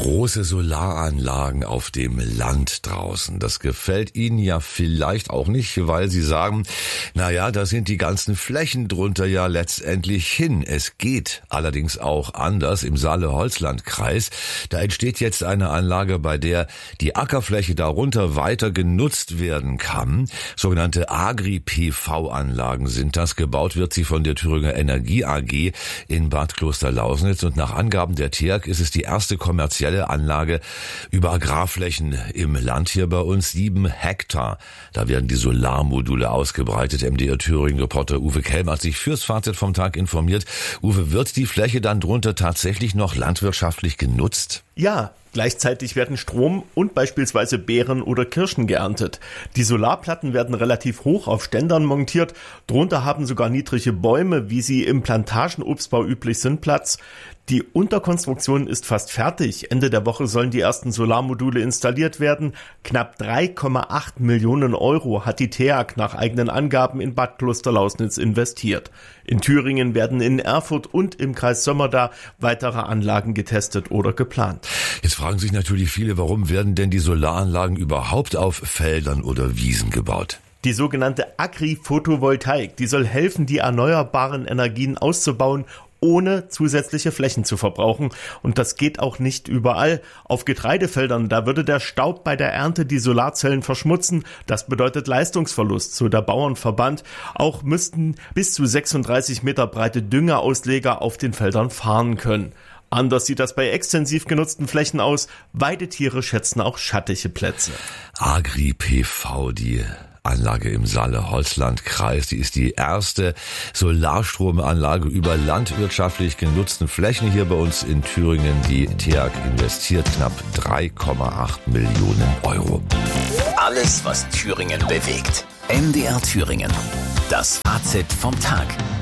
Große Solaranlagen auf dem Land draußen. Das gefällt Ihnen ja vielleicht auch nicht, weil Sie sagen, naja, da sind die ganzen Flächen drunter ja letztendlich hin. Es geht allerdings auch anders im Saale-Holzland-Kreis. Da entsteht jetzt eine Anlage, bei der die Ackerfläche darunter weiter genutzt werden kann. Sogenannte Agri-PV-Anlagen sind das. Gebaut wird sie von der Thüringer Energie AG in Bad Klosterlausnitz und nach Angaben der TEAG ist es die erste kommerzielle Anlage über Agrarflächen im Land hier bei uns, 7 Hektar. Da werden die Solarmodule ausgebreitet. MDR Thüringen-Reporter Uwe Kelm hat sich fürs Fazit vom Tag informiert. Uwe, wird die Fläche dann drunter tatsächlich noch landwirtschaftlich genutzt? Ja, gleichzeitig werden Strom und beispielsweise Beeren oder Kirschen geerntet. Die Solarplatten werden relativ hoch auf Ständern montiert. Drunter haben sogar niedrige Bäume, wie sie im Plantagenobstbau üblich sind, Platz. Die Unterkonstruktion ist fast fertig. Ende der Woche sollen die ersten Solarmodule installiert werden. Knapp 3,8 Millionen Euro hat die TEAG nach eigenen Angaben in Bad Klosterlausnitz investiert. In Thüringen werden in Erfurt und im Kreis Sömmerda weitere Anlagen getestet oder geplant. Jetzt fragen sich natürlich viele, warum werden denn die Solaranlagen überhaupt auf Feldern oder Wiesen gebaut? Die sogenannte Agri-Photovoltaik, die soll helfen, die erneuerbaren Energien auszubauen, ohne zusätzliche Flächen zu verbrauchen. Und das geht auch nicht überall. Auf Getreidefeldern, da würde der Staub bei der Ernte die Solarzellen verschmutzen. Das bedeutet Leistungsverlust, so der Bauernverband. Auch müssten bis zu 36 Meter breite Düngerausleger auf den Feldern fahren können. Anders sieht das bei extensiv genutzten Flächen aus. Weidetiere schätzen auch schattige Plätze. Agri-PV, die Anlage im Saale-Holzland-Kreis, die ist die erste Solarstromanlage über landwirtschaftlich genutzten Flächen hier bei uns in Thüringen. Die TEAG investiert knapp 3,8 Millionen Euro. Alles, was Thüringen bewegt. MDR Thüringen. Das Fazit vom Tag.